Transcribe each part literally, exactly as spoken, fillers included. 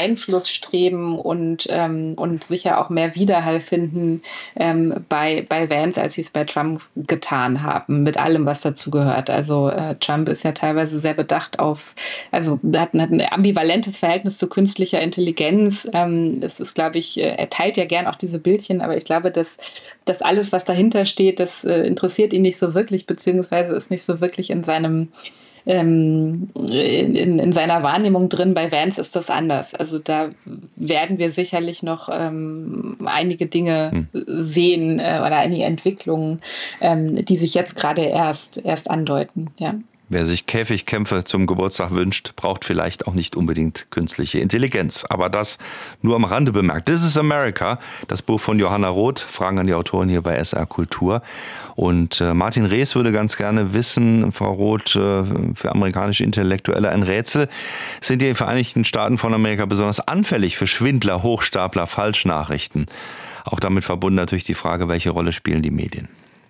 Einflussstreben und, ähm, und sicher auch mehr Widerhall finden ähm, bei, bei Vance, als sie es bei Trump getan haben, mit allem, was dazu gehört. Also äh, Trump ist ja teilweise sehr bedacht auf, also hat, hat ein ambivalentes Verhältnis zu künstlicher Intelligenz. Ähm, es ist, glaube ich, äh, er teilt ja gern auch diese Bildchen, aber ich glaube, dass, dass alles, was dahinter steht, das äh, interessiert ihn nicht so wirklich, beziehungsweise ist nicht so wirklich in seinem ähm, in, in seiner Wahrnehmung drin. Bei Vance ist das anders. Also da werden wir sicherlich noch ähm, einige Dinge hm. sehen äh, oder einige Entwicklungen, ähm, die sich jetzt gerade erst, erst andeuten. Ja. Wer sich Käfigkämpfe zum Geburtstag wünscht, braucht vielleicht auch nicht unbedingt künstliche Intelligenz. Aber das nur am Rande bemerkt. This is America, das Buch von Johanna Roth. Fragen an die Autorin hier bei S R Kultur. Und äh, Martin Rees würde ganz gerne wissen, Frau Roth, äh, für amerikanische Intellektuelle ein Rätsel. Sind die Vereinigten Staaten von Amerika besonders anfällig für Schwindler, Hochstapler, Falschnachrichten? Auch damit verbunden natürlich die Frage, welche Rolle spielen die Medien?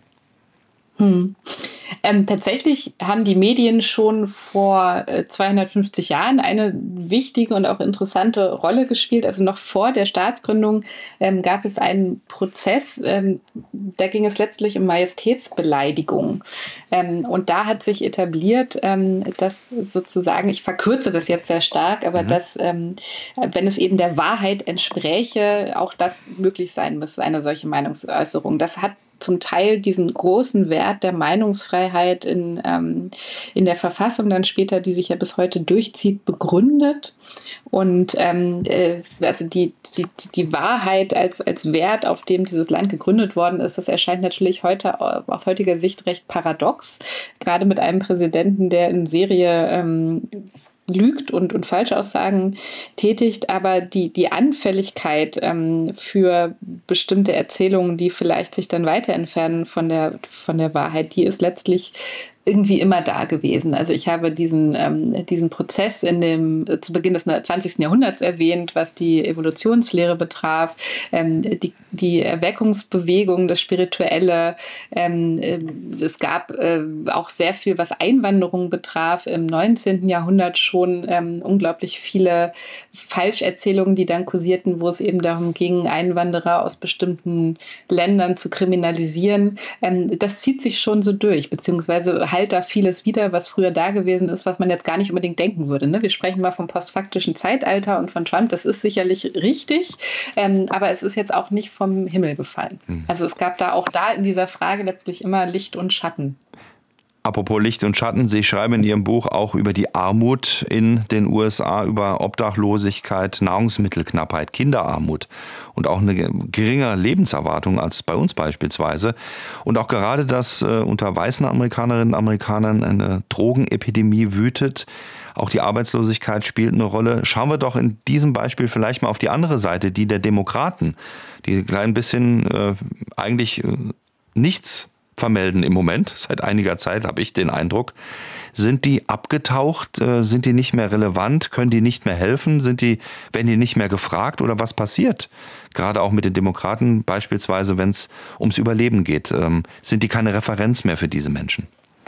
Hm. Ähm, tatsächlich haben die Medien schon vor äh, zweihundertfünfzig Jahren eine wichtige und auch interessante Rolle gespielt. Also noch vor der Staatsgründung ähm, gab es einen Prozess, ähm, da ging es letztlich um Majestätsbeleidigung. Ähm, und da hat sich etabliert, ähm, dass sozusagen, ich verkürze das jetzt sehr stark, aber mhm. dass, ähm, wenn es eben der Wahrheit entspräche, auch das möglich sein müsste, eine solche Meinungsäußerung. Das hat zum Teil diesen großen Wert der Meinungsfreiheit in, ähm, in der Verfassung dann später, die sich ja bis heute durchzieht, begründet. Und ähm, äh, also die, die, die Wahrheit als, als Wert, auf dem dieses Land gegründet worden ist, das erscheint natürlich heute aus heutiger Sicht recht paradox. Gerade mit einem Präsidenten, der in Serie ähm, lügt und, und Falschaussagen tätigt, aber die, die Anfälligkeit ähm, für bestimmte Erzählungen, die vielleicht sich dann weiter entfernen von der, von der Wahrheit, die ist letztlich irgendwie immer da gewesen. Also ich habe diesen, ähm, diesen Prozess in dem, zu Beginn des zwanzigsten Jahrhunderts erwähnt, was die Evolutionslehre betraf, ähm, die, die Erweckungsbewegung, das Spirituelle. Ähm, äh, es gab äh, auch sehr viel, was Einwanderung betraf. Im neunzehnten Jahrhundert schon ähm, unglaublich viele Falscherzählungen, die dann kursierten, wo es eben darum ging, Einwanderer aus bestimmten Ländern zu kriminalisieren. Ähm, das zieht sich schon so durch, beziehungsweise halt da vieles wieder, was früher da gewesen ist, was man jetzt gar nicht unbedingt denken würde. Ne? Wir sprechen mal vom postfaktischen Zeitalter und von Trump. Das ist sicherlich richtig, ähm, aber es ist jetzt auch nicht vom Himmel gefallen. Mhm. Also es gab da auch da in dieser Frage letztlich immer Licht und Schatten. Apropos Licht und Schatten, Sie schreiben in Ihrem Buch auch über die Armut in den U S A, über Obdachlosigkeit, Nahrungsmittelknappheit, Kinderarmut und auch eine geringere Lebenserwartung als bei uns beispielsweise. Und auch gerade, dass äh, unter weißen Amerikanerinnen und Amerikanern eine Drogenepidemie wütet. Auch die Arbeitslosigkeit spielt eine Rolle. Schauen wir doch in diesem Beispiel vielleicht mal auf die andere Seite, die der Demokraten, die ein klein bisschen äh, eigentlich äh, nichts vermelden im Moment, seit einiger Zeit habe ich den Eindruck. Sind die abgetaucht? Sind die nicht mehr relevant? Können die nicht mehr helfen? Sind die, werden die nicht mehr gefragt oder was passiert? Gerade auch mit den Demokraten beispielsweise, wenn es ums Überleben geht, sind die keine Referenz mehr für diese Menschen?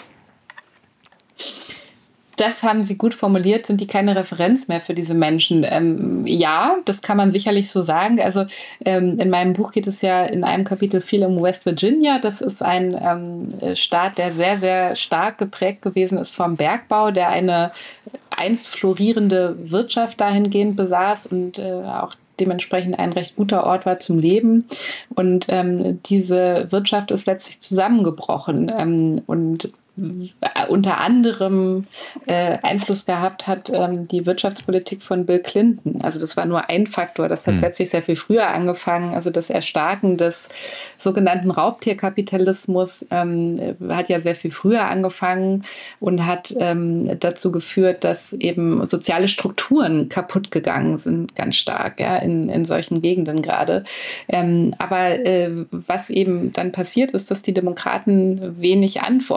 Das haben Sie gut formuliert, sind die keine Referenz mehr für diese Menschen. Ähm, ja, das kann man sicherlich so sagen. Also ähm, in meinem Buch geht es ja in einem Kapitel viel um West Virginia. Das ist ein ähm, Staat, der sehr, sehr stark geprägt gewesen ist vom Bergbau, der eine einst florierende Wirtschaft dahingehend besaß und äh, auch dementsprechend ein recht guter Ort war zum Leben. Und ähm, diese Wirtschaft ist letztlich zusammengebrochen. Ähm, und unter anderem äh, Einfluss gehabt hat ähm, die Wirtschaftspolitik von Bill Clinton. Also das war nur ein Faktor. Das hat hm. letztlich sehr viel früher angefangen. Also das Erstarken des sogenannten Raubtierkapitalismus ähm, hat ja sehr viel früher angefangen und hat ähm, dazu geführt, dass eben soziale Strukturen kaputt gegangen sind, ganz stark, ja, in, in solchen Gegenden gerade. Ähm, aber äh, was eben dann passiert ist, dass die Demokraten wenig Antworten letztlich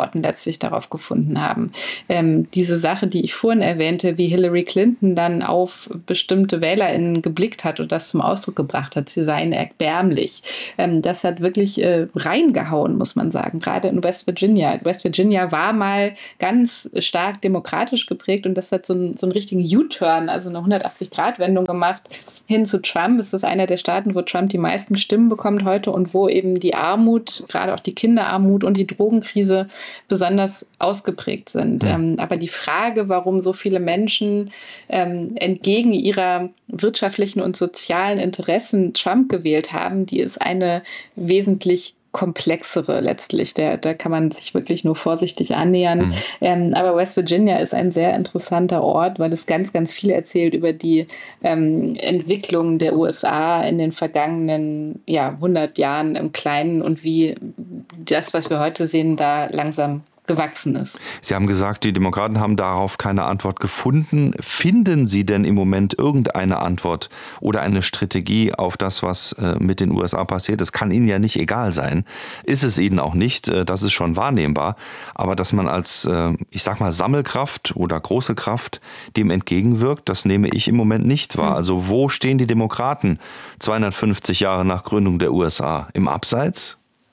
sich darauf gefunden haben. Ähm, diese Sache, die ich vorhin erwähnte, wie Hillary Clinton dann auf bestimmte WählerInnen geblickt hat und das zum Ausdruck gebracht hat, sie seien erbärmlich. Ähm, das hat wirklich äh, reingehauen, muss man sagen, gerade in West Virginia. West Virginia war mal ganz stark demokratisch geprägt und das hat so, ein, so einen richtigen U-Turn, also eine hundertachtzig-Grad-Wendung gemacht hin zu Trump. Es ist einer der Staaten, wo Trump die meisten Stimmen bekommt heute und wo eben die Armut, gerade auch die Kinderarmut und die Drogenkrise besonders ausgeprägt sind. Mhm. Ähm, aber die Frage, warum so viele Menschen ähm, entgegen ihrer wirtschaftlichen und sozialen Interessen Trump gewählt haben, die ist eine wesentlich komplexere letztlich. Der, da kann man sich wirklich nur vorsichtig annähern. Mhm. Ähm, aber West Virginia ist ein sehr interessanter Ort, weil es ganz, ganz viel erzählt über die ähm, Entwicklung der U S A in den vergangenen ja, hundert Jahren im Kleinen und wie das, was wir heute sehen, da langsam gewachsen ist. Sie haben gesagt, die Demokraten haben darauf keine Antwort gefunden. Finden Sie denn im Moment irgendeine Antwort oder eine Strategie auf das, was mit den U S A passiert? Das kann Ihnen ja nicht egal sein. Ist es Ihnen auch nicht, das ist schon wahrnehmbar. Aber dass man als, ich sag mal, Sammelkraft oder große Kraft dem entgegenwirkt, das nehme ich im Moment nicht wahr. Also wo stehen die Demokraten zweihundertfünfzig Jahre nach Gründung der U S A? Im Abseits?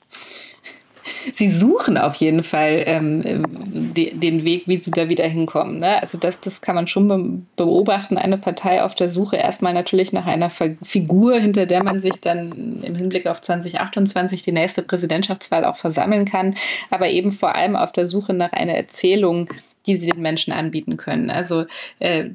Sie suchen auf jeden Fall ähm, de, den Weg, wie sie da wieder hinkommen. Ne? Also das, das kann man schon be- beobachten. Eine Partei auf der Suche erstmal natürlich nach einer F- Figur, hinter der man sich dann im Hinblick auf zwanzig achtundzwanzig die nächste Präsidentschaftswahl auch versammeln kann. Aber eben vor allem auf der Suche nach einer Erzählung, die sie den Menschen anbieten können. Also äh,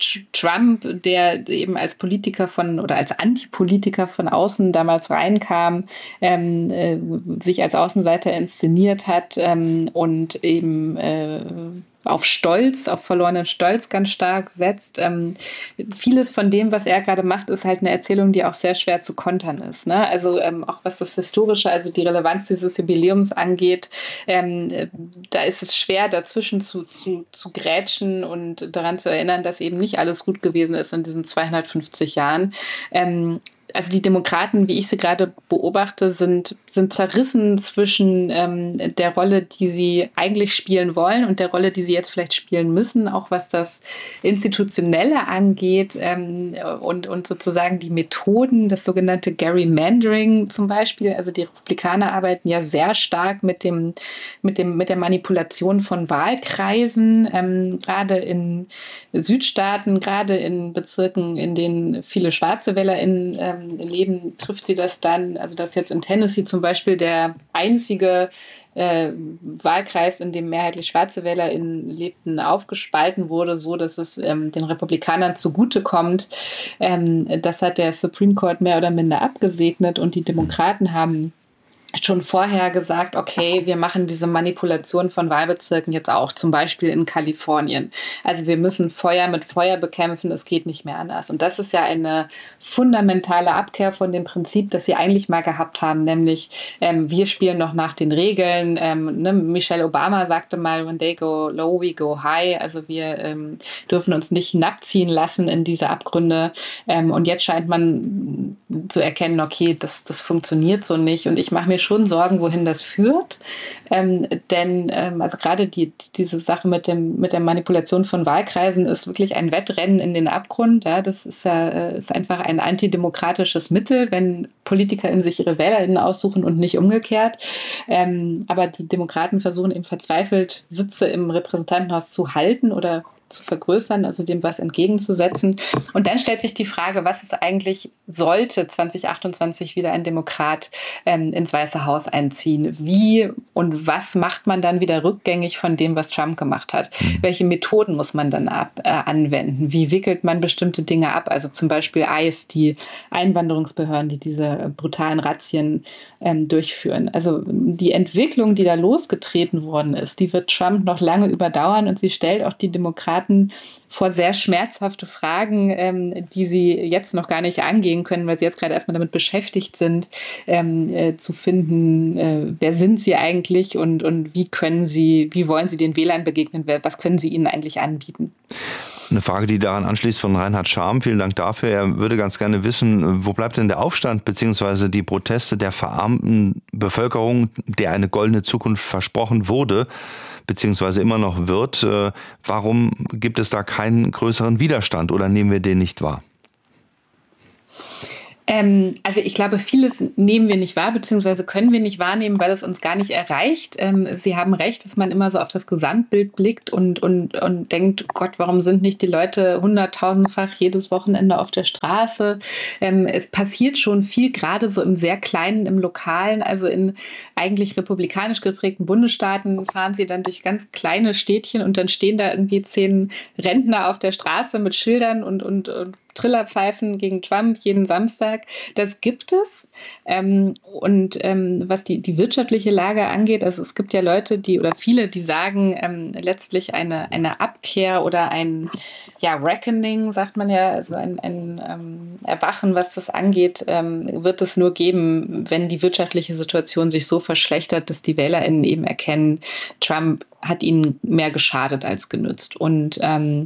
Trump, der eben als Politiker von oder als Antipolitiker von außen damals reinkam, ähm, äh, sich als Außenseiter inszeniert hat ähm, und eben äh, auf Stolz, auf verlorenen Stolz ganz stark setzt. Ähm, vieles von dem, was er gerade macht, ist halt eine Erzählung, die auch sehr schwer zu kontern ist. Ne? Also ähm, auch was das Historische, also die Relevanz dieses Jubiläums angeht, ähm, äh, da ist es schwer, dazwischen zu, zu, zu grätschen und daran zu erinnern, dass eben nicht alles gut gewesen ist in diesen zweihundertfünfzig Jahren. Ähm, Also die Demokraten, wie ich sie gerade beobachte, sind, sind zerrissen zwischen ähm, der Rolle, die sie eigentlich spielen wollen und der Rolle, die sie jetzt vielleicht spielen müssen, auch was das Institutionelle angeht ähm, und, und sozusagen die Methoden, das sogenannte Gerrymandering zum Beispiel. Also die Republikaner arbeiten ja sehr stark mit, dem, mit, dem, mit der Manipulation von Wahlkreisen, ähm, gerade in Südstaaten, gerade in Bezirken, in denen viele schwarze WählerInnen ähm, leben, trifft sie das dann, also dass jetzt in Tennessee zum Beispiel der einzige äh, Wahlkreis, in dem mehrheitlich schwarze WählerInnen lebten, aufgespalten wurde, so dass es ähm, den Republikanern zugutekommt. Ähm, das hat der Supreme Court mehr oder minder abgesegnet und die Demokraten haben schon vorher gesagt, okay, wir machen diese Manipulation von Wahlbezirken jetzt auch, zum Beispiel in Kalifornien. Also wir müssen Feuer mit Feuer bekämpfen, es geht nicht mehr anders. Und das ist ja eine fundamentale Abkehr von dem Prinzip, das sie eigentlich mal gehabt haben, nämlich ähm, wir spielen noch nach den Regeln. Ähm, ne? Michelle Obama sagte mal, when they go low, we go high. Also wir ähm, dürfen uns nicht hinabziehen lassen in diese Abgründe. Ähm, und jetzt scheint man zu erkennen, okay, das, das funktioniert so nicht. Und ich mache mir schon Sorgen, wohin das führt. Ähm, denn ähm, also gerade die, diese Sache mit, dem, mit der Manipulation von Wahlkreisen ist wirklich ein Wettrennen in den Abgrund. Ja, das ist, äh, ist einfach ein antidemokratisches Mittel, wenn Politiker in sich ihre WählerInnen aussuchen und nicht umgekehrt. Ähm, aber die Demokraten versuchen eben verzweifelt, Sitze im Repräsentantenhaus zu halten oder zu vergrößern, also dem was entgegenzusetzen. Und dann stellt sich die Frage, was ist eigentlich, sollte zwanzig achtundzwanzig wieder ein Demokrat ähm, ins Weiße Haus einziehen? Wie und was macht man dann wieder rückgängig von dem, was Trump gemacht hat? Welche Methoden muss man dann ab, äh, anwenden? Wie wickelt man bestimmte Dinge ab? Also zum Beispiel ICE, die Einwanderungsbehörden, die diese brutalen Razzien ähm, durchführen. Also die Entwicklung, die da losgetreten worden ist, die wird Trump noch lange überdauern und sie stellt auch die Demokraten vor sehr schmerzhafte Fragen, ähm, die sie jetzt noch gar nicht angehen können, weil sie jetzt gerade erstmal damit beschäftigt sind, ähm, äh, zu finden, äh, wer sind sie eigentlich und, und wie können sie, wie wollen sie den Wählern begegnen, was können sie ihnen eigentlich anbieten? Eine Frage, die daran anschließt von Reinhard Scharm. Vielen Dank dafür. Er würde ganz gerne wissen, wo bleibt denn der Aufstand bzw. die Proteste der verarmten Bevölkerung, der eine goldene Zukunft versprochen wurde bzw. immer noch wird. Warum gibt es da keinen größeren Widerstand oder nehmen wir den nicht wahr? Ähm, also ich glaube, vieles nehmen wir nicht wahr, beziehungsweise können wir nicht wahrnehmen, weil es uns gar nicht erreicht. Ähm, Sie haben recht, dass man immer so auf das Gesamtbild blickt und, und, und denkt, Gott, warum sind nicht die Leute hunderttausendfach jedes Wochenende auf der Straße? Ähm, es passiert schon viel, gerade so im sehr Kleinen, im Lokalen, also in eigentlich republikanisch geprägten Bundesstaaten fahren Sie dann durch ganz kleine Städtchen und dann stehen da irgendwie zehn Rentner auf der Straße mit Schildern und, und, und Trillerpfeifen gegen Trump jeden Samstag. Das gibt es. Ähm, und ähm, was die, die wirtschaftliche Lage angeht, also es gibt ja Leute, die oder viele, die sagen, ähm, letztlich eine, eine Abkehr oder ein ja, Reckoning, sagt man ja, also ein, ein ähm, Erwachen, was das angeht, ähm, wird es nur geben, wenn die wirtschaftliche Situation sich so verschlechtert, dass die WählerInnen eben erkennen, Trump hat ihnen mehr geschadet als genützt. Und ähm,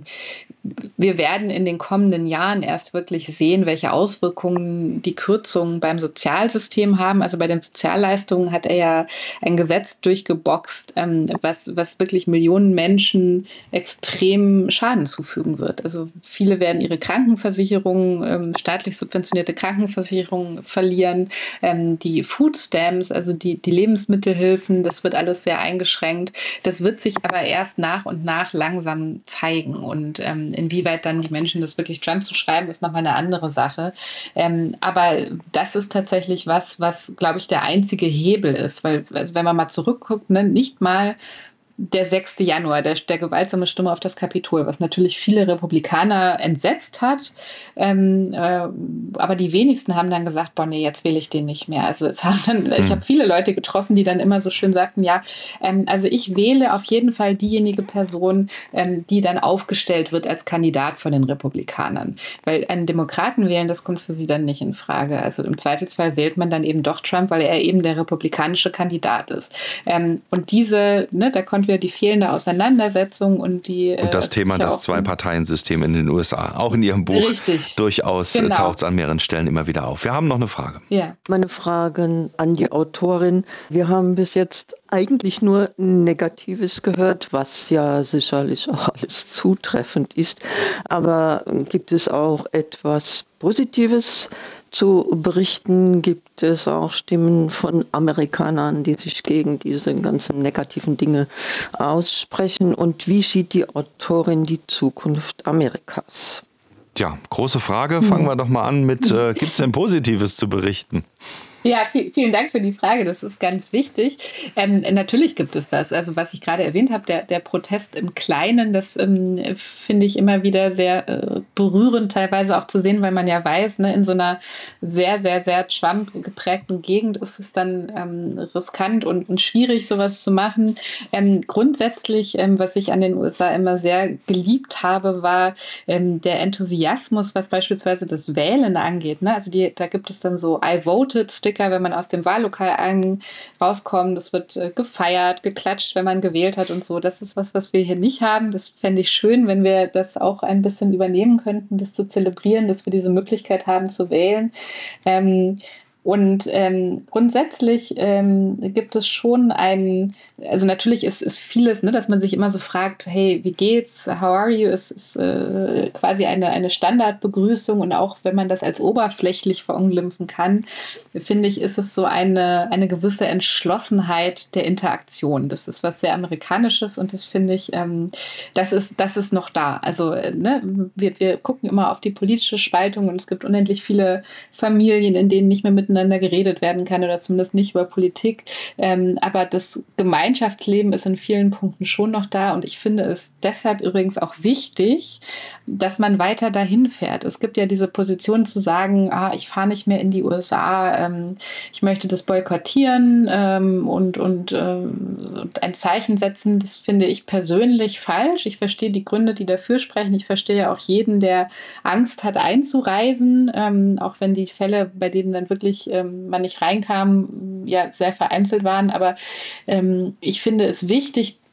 wir werden in den kommenden Jahren erst wirklich sehen, welche Auswirkungen die Kürzungen beim Sozialsystem haben. Also bei den Sozialleistungen hat er ja ein Gesetz durchgeboxt, ähm, was, was wirklich Millionen Menschen extrem Schaden zufügen wird. Also viele werden ihre Krankenversicherung, ähm, staatlich subventionierte Krankenversicherung verlieren. Ähm, die Food Stamps, also die, die Lebensmittelhilfen, das wird alles sehr eingeschränkt. Das wird sich aber erst nach und nach langsam zeigen. Und ähm, inwieweit dann die Menschen das wirklich Trump zu schreiben, ist nochmal eine andere Sache. Ähm, aber das ist tatsächlich was, was, glaube ich, der einzige Hebel ist. Weil, also wenn man mal zurückguckt, ne, nicht mal der sechste Januar, der, der gewaltsame Sturm auf das Kapitol, was natürlich viele Republikaner entsetzt hat. Ähm, äh, aber die wenigsten haben dann gesagt, boah, nee, jetzt wähle ich den nicht mehr. Also es haben dann, hm. ich habe viele Leute getroffen, die dann immer so schön sagten, ja, ähm, also ich wähle auf jeden Fall diejenige Person, ähm, die dann aufgestellt wird als Kandidat von den Republikanern. Weil einen Demokraten wählen, das kommt für sie dann nicht in Frage. Also im Zweifelsfall wählt man dann eben doch Trump, weil er eben der republikanische Kandidat ist. Ähm, und diese, ne, da konnte wir die fehlende Auseinandersetzung und die... Und das äh, Thema das Zwei-Parteien-System in den U S A, auch in Ihrem Buch. Richtig. Durchaus genau. Taucht es an mehreren Stellen immer wieder auf. Wir haben noch eine Frage. Ja. Meine Fragen an die Autorin. Wir haben bis jetzt eigentlich nur Negatives gehört, was ja sicherlich auch alles zutreffend ist. Aber gibt es auch etwas Positives zu berichten? Gibt es auch Stimmen von Amerikanern, die sich gegen diese ganzen negativen Dinge aussprechen? Und wie sieht die Autorin die Zukunft Amerikas? Tja, große Frage. Fangen wir doch mal an mit, äh, gibt es denn Positives zu berichten? Ja, viel, vielen Dank für die Frage. Das ist ganz wichtig. Ähm, natürlich gibt es das. Also was ich gerade erwähnt habe, der, der Protest im Kleinen, das ähm, finde ich immer wieder sehr äh, berührend teilweise auch zu sehen, weil man ja weiß, ne, in so einer sehr, sehr, sehr Trump geprägten Gegend ist es dann ähm, riskant und, und schwierig, sowas zu machen. Ähm, grundsätzlich, ähm, was ich an den U S A immer sehr geliebt habe, war ähm, der Enthusiasmus, was beispielsweise das Wählen angeht. Ne? Also die, da gibt es dann so I voted Sticker, wenn man aus dem Wahllokal ein, rauskommt. Es wird äh, gefeiert, geklatscht, wenn man gewählt hat und so. Das ist was, was wir hier nicht haben. Das fände ich schön, wenn wir das auch ein bisschen übernehmen könnten, das zu zelebrieren, dass wir diese Möglichkeit haben zu wählen. Ähm, Und ähm, grundsätzlich ähm, gibt es schon ein, also natürlich ist, ist vieles, ne, dass man sich immer so fragt, hey, wie geht's, how are you, ist, ist äh, quasi eine, eine Standardbegrüßung und auch wenn man das als oberflächlich verunglimpfen kann, finde ich, ist es so eine, eine gewisse Entschlossenheit der Interaktion. Das ist was sehr Amerikanisches und das finde ich, ähm, das ist, das ist noch da. Also ne, wir, wir gucken immer auf die politische Spaltung und es gibt unendlich viele Familien, in denen nicht mehr miteinander geredet werden kann oder zumindest nicht über Politik. Ähm, aber das Gemeinschaftsleben ist in vielen Punkten schon noch da und ich finde es deshalb übrigens auch wichtig, dass man weiter dahin fährt. Es gibt ja diese Position zu sagen, ah, ich fahre nicht mehr in die U S A, ähm, ich möchte das boykottieren ähm, und, und, äh, und ein Zeichen setzen. Das finde ich persönlich falsch. Ich verstehe die Gründe, die dafür sprechen. Ich verstehe ja auch jeden, der Angst hat einzureisen, ähm, auch wenn die Fälle, bei denen dann wirklich ähm, man nicht reinkam, ja sehr vereinzelt waren. Aber ähm, ich finde es wichtig,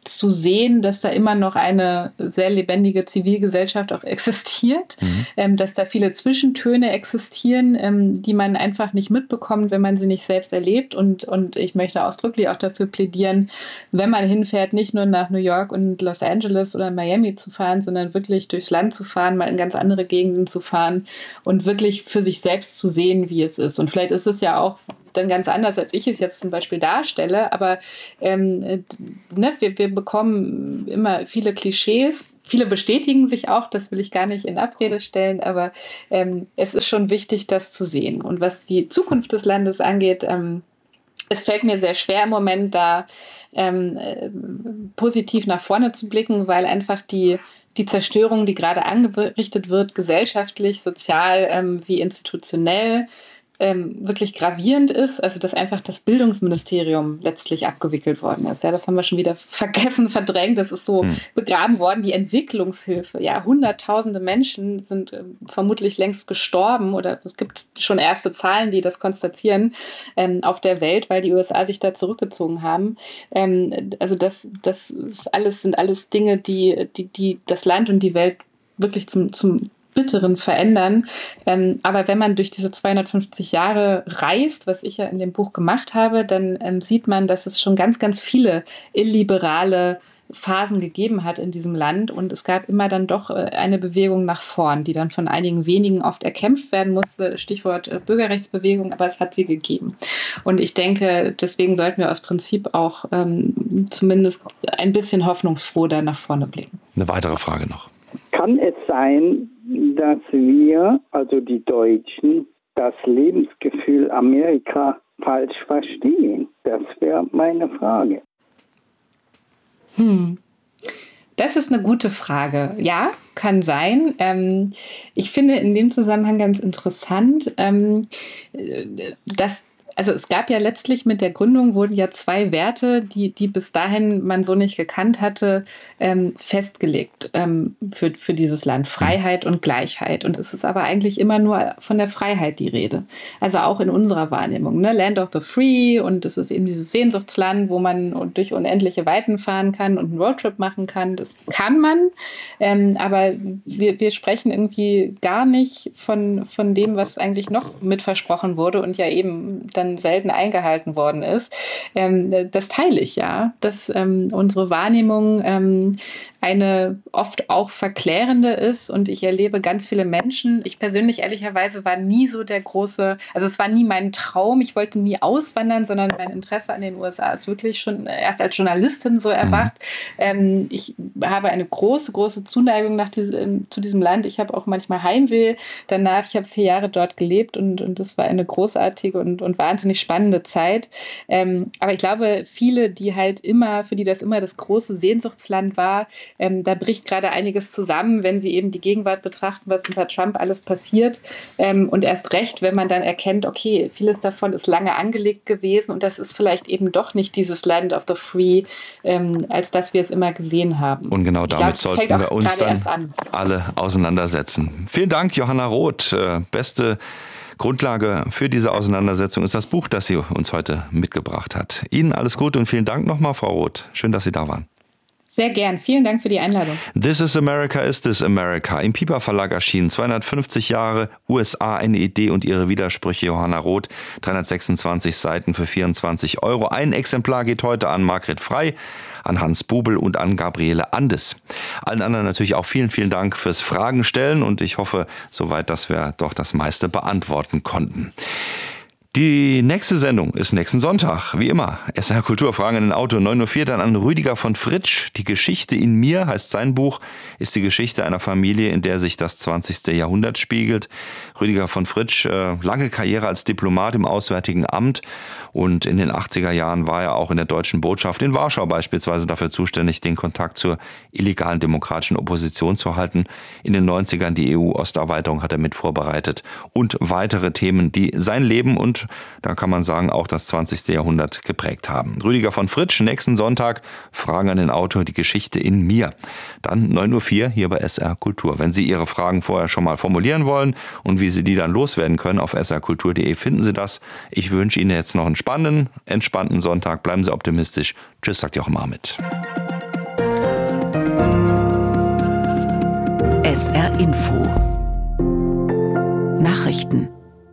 zu sehen, dass da immer noch eine sehr lebendige Zivilgesellschaft auch existiert, mhm. ähm, dass da viele Zwischentöne existieren, ähm, die man einfach nicht mitbekommt, wenn man sie nicht selbst erlebt. Und, und ich möchte ausdrücklich auch dafür plädieren, wenn man hinfährt, nicht nur nach New York und Los Angeles oder Miami zu fahren, sondern wirklich durchs Land zu fahren, mal in ganz andere Gegenden zu fahren und wirklich für sich selbst zu sehen, wie es ist. Und vielleicht ist es ja auch dann ganz anders, als ich es jetzt zum Beispiel darstelle, aber ähm, ne, wir, wir bekommen immer viele Klischees, viele bestätigen sich auch, das will ich gar nicht in Abrede stellen, aber ähm, es ist schon wichtig, das zu sehen. Und was die Zukunft des Landes angeht, ähm, es fällt mir sehr schwer im Moment, da ähm, äh, positiv nach vorne zu blicken, weil einfach die Die Zerstörung, die gerade angerichtet wird, gesellschaftlich, sozial ähm, wie institutionell, ähm, wirklich gravierend ist. Also, dass einfach das Bildungsministerium letztlich abgewickelt worden ist. Ja, das haben wir schon wieder vergessen, verdrängt. Das ist so hm. begraben worden. Die Entwicklungshilfe. Ja, hunderttausende Menschen sind äh, vermutlich längst gestorben oder es gibt schon erste Zahlen, die das konstatieren ähm, auf der Welt, weil die U S A sich da zurückgezogen haben. Ähm, also, das, das ist alles, sind alles Dinge, die, die, die das Land und die Welt wirklich zum, zum Bitteren verändern. Ähm, aber wenn man durch diese zweihundertfünfzig Jahre reist, was ich ja in dem Buch gemacht habe, dann ähm, sieht man, dass es schon ganz, ganz viele illiberale Phasen gegeben hat in diesem Land und es gab immer dann doch äh, eine Bewegung nach vorn, die dann von einigen wenigen oft erkämpft werden musste, Stichwort äh, Bürgerrechtsbewegung, aber es hat sie gegeben. Und ich denke, deswegen sollten wir aus Prinzip auch ähm, zumindest ein bisschen hoffnungsfroh da nach vorne blicken. Eine weitere Frage noch. Kann es sein, dass wir, also die Deutschen, das Lebensgefühl Amerika falsch verstehen? Das wäre meine Frage. Hm. Das ist eine gute Frage. Ja, kann sein. Ähm, ich finde in dem Zusammenhang ganz interessant, ähm, dass Also es gab ja letztlich mit der Gründung wurden ja zwei Werte, die, die bis dahin man so nicht gekannt hatte, ähm, festgelegt ähm, für, für dieses Land. Freiheit und Gleichheit. Und es ist aber eigentlich immer nur von der Freiheit die Rede. Also auch in unserer Wahrnehmung. Ne? Land of the Free und es ist eben dieses Sehnsuchtsland, wo man durch unendliche Weiten fahren kann und einen Roadtrip machen kann. Das kann man. Ähm, aber wir, wir sprechen irgendwie gar nicht von, von dem, was eigentlich noch mit versprochen wurde und ja eben dann selten eingehalten worden ist. Ähm, das teile ich, ja, dass ähm, unsere Wahrnehmung ähm, eine oft auch verklärende ist und ich erlebe ganz viele Menschen. Ich persönlich ehrlicherweise war nie so der große, also es war nie mein Traum, ich wollte nie auswandern, sondern mein Interesse an den U S A ist wirklich schon erst als Journalistin so erwacht. Ähm, ich habe eine große, große Zuneigung nach diesem, zu diesem Land. Ich habe auch manchmal Heimweh danach. Ich habe vier Jahre dort gelebt und, und das war eine großartige und, und wahnsinnig spannende Zeit. Ähm, aber ich glaube, viele, die halt immer, für die das immer das große Sehnsuchtsland war, Ähm, da bricht gerade einiges zusammen, wenn sie eben die Gegenwart betrachten, was unter Trump alles passiert. Ähm, und erst recht, wenn man dann erkennt, okay, vieles davon ist lange angelegt gewesen und das ist vielleicht eben doch nicht dieses Land of the Free, ähm, als dass wir es immer gesehen haben. Und genau damit glaub, sollten wir uns dann alle auseinandersetzen. Vielen Dank, Johanna Roth. Beste Grundlage für diese Auseinandersetzung ist das Buch, das sie uns heute mitgebracht hat. Ihnen alles Gute und vielen Dank nochmal, Frau Roth. Schön, dass Sie da waren. Sehr gern. Vielen Dank für die Einladung. This is America, is this America? Im Piper Verlag erschienen. zweihundertfünfzig Jahre U S A, eine Idee und ihre Widersprüche. Johanna Roth, dreihundertsechsundzwanzig Seiten für vierundzwanzig Euro. Ein Exemplar geht heute an Margret Frey, an Hans Bubel und an Gabriele Andes. Allen anderen natürlich auch vielen, vielen Dank fürs Fragen stellen und ich hoffe soweit, dass wir doch das meiste beantworten konnten. Die nächste Sendung ist nächsten Sonntag, wie immer. S R Kultur, Fragen in den Auto, neun Uhr vier, dann an Rüdiger von Fritsch. Die Geschichte in mir heißt sein Buch, ist die Geschichte einer Familie, in der sich das zwanzigste Jahrhundert spiegelt. Rüdiger von Fritsch, äh, lange Karriere als Diplomat im Auswärtigen Amt und in den achtziger Jahren war er auch in der deutschen Botschaft in Warschau beispielsweise dafür zuständig, den Kontakt zur illegalen demokratischen Opposition zu halten. In den neunzigern die E U-Osterweiterung hat er mit vorbereitet und weitere Themen, die sein Leben und da kann man sagen, auch das zwanzigste Jahrhundert geprägt haben. Rüdiger von Fritsch, nächsten Sonntag, Fragen an den Autor, die Geschichte in mir. Dann neun Uhr vier hier bei S R Kultur. Wenn Sie Ihre Fragen vorher schon mal formulieren wollen und wie Sie die dann loswerden können, auf s r kultur punkt d e finden Sie das. Ich wünsche Ihnen jetzt noch einen spannenden, entspannten Sonntag. Bleiben Sie optimistisch. Tschüss, sagt Jochen Marmit. S R Info Nachrichten.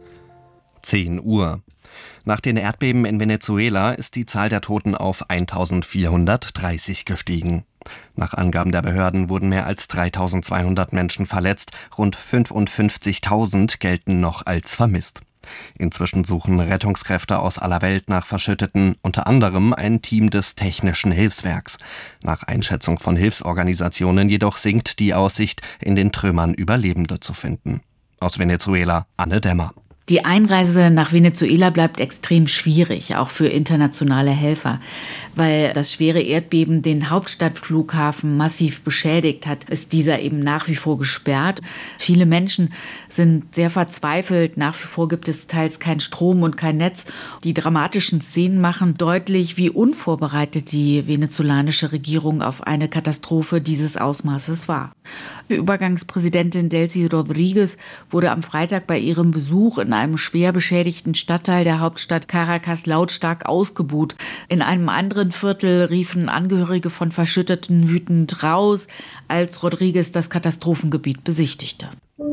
zehn Uhr. Nach den Erdbeben in Venezuela ist die Zahl der Toten auf eintausendvierhundertdreißig gestiegen. Nach Angaben der Behörden wurden mehr als dreitausendzweihundert Menschen verletzt, rund fünfundfünfzigtausend gelten noch als vermisst. Inzwischen suchen Rettungskräfte aus aller Welt nach Verschütteten, unter anderem ein Team des Technischen Hilfswerks. Nach Einschätzung von Hilfsorganisationen jedoch sinkt die Aussicht, in den Trümmern Überlebende zu finden. Aus Venezuela, Anne Dämmer. Die Einreise nach Venezuela bleibt extrem schwierig, auch für internationale Helfer. Weil das schwere Erdbeben den Hauptstadtflughafen massiv beschädigt hat, ist dieser eben nach wie vor gesperrt. Viele Menschen sind sehr verzweifelt. Nach wie vor gibt es teils keinen Strom und kein Netz. Die dramatischen Szenen machen deutlich, wie unvorbereitet die venezolanische Regierung auf eine Katastrophe dieses Ausmaßes war. Die Übergangspräsidentin Delcy Rodríguez wurde am Freitag bei ihrem Besuch in einem schwer beschädigten Stadtteil der Hauptstadt Caracas lautstark ausgebuht. In einem anderen Viertel riefen Angehörige von Verschütteten wütend raus, als Rodríguez das Katastrophengebiet besichtigte.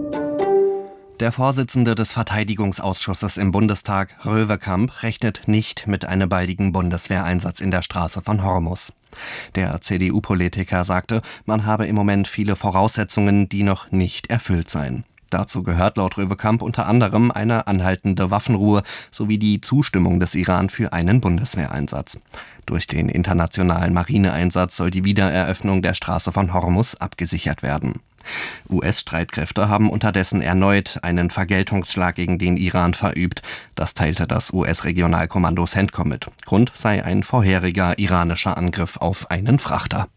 Der Vorsitzende des Verteidigungsausschusses im Bundestag, Röwekamp, rechnet nicht mit einem baldigen Bundeswehreinsatz in der Straße von Hormuz. Der C D U-Politiker sagte, man habe im Moment viele Voraussetzungen, die noch nicht erfüllt seien. Dazu gehört laut Röwekamp unter anderem eine anhaltende Waffenruhe sowie die Zustimmung des Iran für einen Bundeswehreinsatz. Durch den internationalen Marineeinsatz soll die Wiedereröffnung der Straße von Hormuz abgesichert werden. U S-Streitkräfte haben unterdessen erneut einen Vergeltungsschlag gegen den Iran verübt. Das teilte das U S-Regionalkommando CENTCOM mit. Grund sei ein vorheriger iranischer Angriff auf einen Frachter.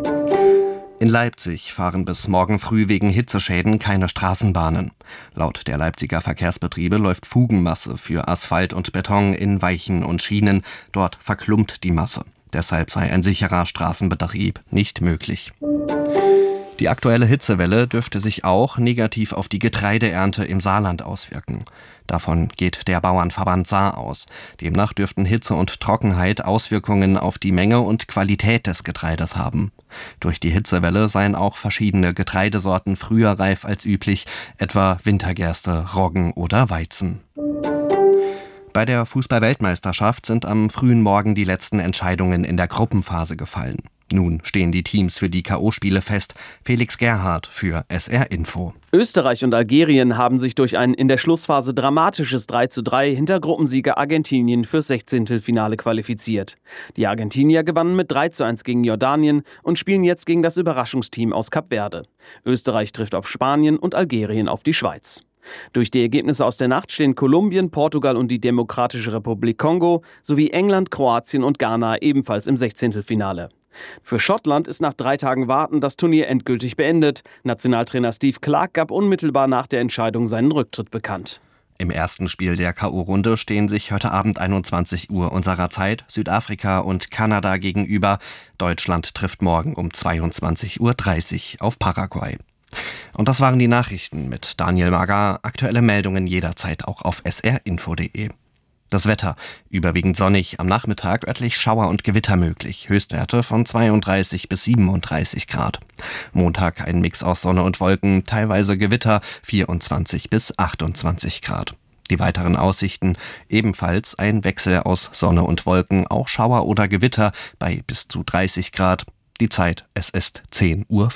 In Leipzig fahren bis morgen früh wegen Hitzeschäden keine Straßenbahnen. Laut der Leipziger Verkehrsbetriebe läuft Fugenmasse für Asphalt und Beton in Weichen und Schienen. Dort verklumpt die Masse. Deshalb sei ein sicherer Straßenbetrieb nicht möglich. Die aktuelle Hitzewelle dürfte sich auch negativ auf die Getreideernte im Saarland auswirken. Davon geht der Bauernverband Saar aus. Demnach dürften Hitze und Trockenheit Auswirkungen auf die Menge und Qualität des Getreides haben. Durch die Hitzewelle seien auch verschiedene Getreidesorten früher reif als üblich, etwa Wintergerste, Roggen oder Weizen. Bei der Fußball-Weltmeisterschaft sind am frühen Morgen die letzten Entscheidungen in der Gruppenphase gefallen. Nun stehen die Teams für die K O-Spiele fest. Felix Gerhardt für S R Info. Österreich und Algerien haben sich durch ein in der Schlussphase dramatisches drei zu drei hinter Gruppensieger Argentinien fürs Sechzehntelfinale qualifiziert. Die Argentinier gewannen mit drei zu eins gegen Jordanien und spielen jetzt gegen das Überraschungsteam aus Kap Verde. Österreich trifft auf Spanien und Algerien auf die Schweiz. Durch die Ergebnisse aus der Nacht stehen Kolumbien, Portugal und die Demokratische Republik Kongo sowie England, Kroatien und Ghana ebenfalls im Sechzehntelfinale. Für Schottland ist nach drei Tagen Warten das Turnier endgültig beendet. Nationaltrainer Steve Clarke gab unmittelbar nach der Entscheidung seinen Rücktritt bekannt. Im ersten Spiel der K O-Runde stehen sich heute Abend einundzwanzig Uhr unserer Zeit Südafrika und Kanada gegenüber. Deutschland trifft morgen um zweiundzwanzig Uhr dreißig auf Paraguay. Und das waren die Nachrichten mit Daniel Magar. Aktuelle Meldungen jederzeit auch auf s r info punkt d e. Das Wetter: überwiegend sonnig, am Nachmittag örtlich Schauer und Gewitter möglich. Höchstwerte von zweiunddreißig bis siebenunddreißig Grad. Montag ein Mix aus Sonne und Wolken, teilweise Gewitter, vierundzwanzig bis achtundzwanzig Grad. Die weiteren Aussichten: ebenfalls ein Wechsel aus Sonne und Wolken, auch Schauer oder Gewitter bei bis zu dreißig Grad. Die Zeit: es ist zehn Uhr.